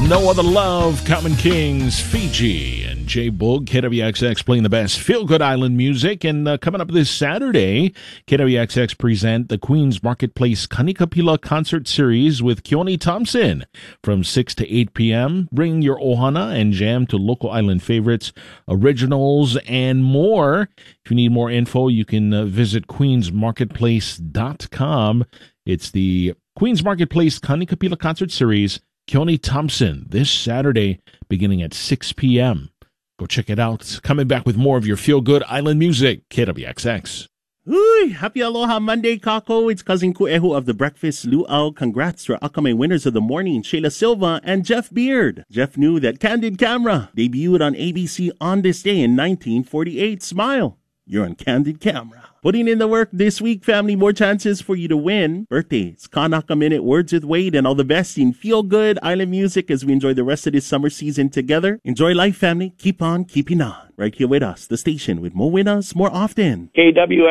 No Other Love, Common Kings, Fiji, and J Boog, KWXX playing the best feel-good island music. And coming up this Saturday, KWXX present the Queen's Marketplace Kanikapila Concert Series with Keone Thompson from 6 to 8 p.m. Bring your ohana and jam to local island favorites, originals, and more. If you need more info, you can visit queensmarketplace.com. It's the Queen's Marketplace Kanikapila Concert Series, Keone Thompson, this Saturday, beginning at 6 p.m. Go check it out. Coming back with more of your feel-good island music, KWXX. Uy, happy Aloha Monday, Kako. It's Cousin Kuehu of The Breakfast Luau. Congrats to our upcoming winners of the morning, Shayla Silva and Jeff Beard. Jeff knew that Candid Camera debuted on ABC on this day in 1948. Smile, you're on Candid Camera. Putting in the work this week, family. More chances for you to win. Birthdays, Kanaka Minute, Words with Wade, and all the best in feel-good island music as we enjoy the rest of this summer season together. Enjoy life, family. Keep on keeping on. Right here with us, the station with more winners more often. KW